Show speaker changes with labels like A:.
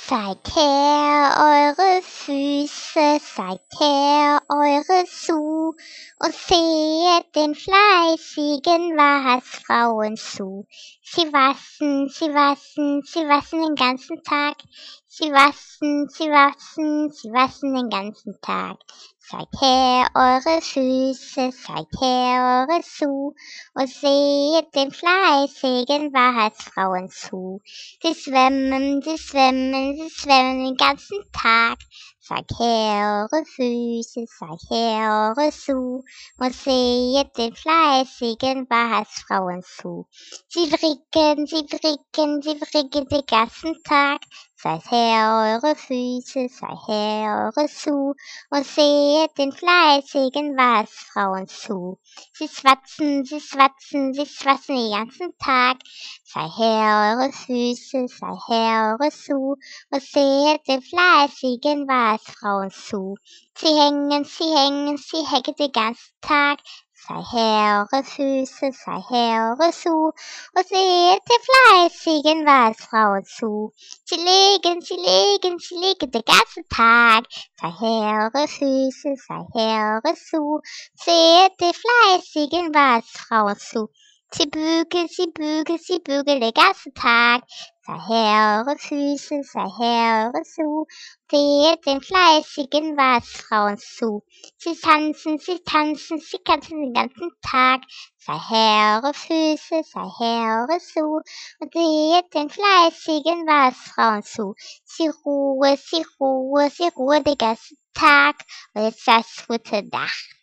A: Zeigt her eure Füße, zeigt her eure Schuh und sehet den fleißigen Waschfrauen zu. Sie waschen, sie waschen, sie waschen den ganzen Tag. Sie waschen, sie waschen, sie waschen den ganzen Tag. Zeigt her eure Füße, zeigt her eure Schuh und seht den fleißigen Waschfrauen zu. Sie schwimmen, sie schwimmen, sie schwimmen den ganzen Tag. Zeigt her eure Füße, zeigt her eure Schuh und seht den fleißigen Waschfrauen zu. Sie fricken, sie fricken, sie fricken den ganzen Tag. Zeigt her eure Füße, zeigt her eure Schuh und seht den fleißigen Waschfrauen zu. Sie schwatzen, sie schwatzen, sie schwatzen den ganzen Tag. Zeigt her eure Füße, zeigt her eure Schuh und seht den fleißigen Waschfrauen zu. Sie hängen, sie hängen, sie hängen den ganzen Tag. Zeigt her eure Füße, zeigt her eure Schuh und seht den fleißigen Waschfrauen zu. Sie legen, sie legen, sie legen den ganzen Tag. Zeigt her eure Füße, zeigt her eure Schuh, seht den fleißigen Waschfrauen zu. Sie bügeln, sie bügeln, sie bügeln den ganzen Tag. Zeigt her eure Füße, zeigt her eure Schuh, seht den fleißigen Waschfrauen zu. Sie tanzen, sie tanzen, sie tanzen den ganzen Tag. Zeigt her eure Füße, zeigt her eure Schuh und seht den fleißigen Waschfrauen zu. Sie ruhe, sie ruhe, sie ruhe den ganzen Tag. Und jetzt das gute Nacht.